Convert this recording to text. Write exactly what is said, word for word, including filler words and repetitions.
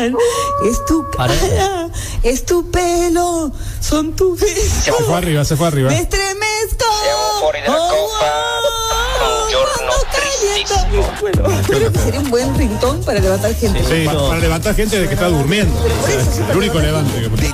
es tu cara, es tu pelo, son tus besos. Se fue arriba, se fue arriba. Me estremezco. Siamo fuori dalla Oh, coppa, un giorno tristissimo. Bueno, creo que sería un buen ringtone para levantar gente. Sí, para, para levantar gente de que está durmiendo. Pero por eso, El único levante que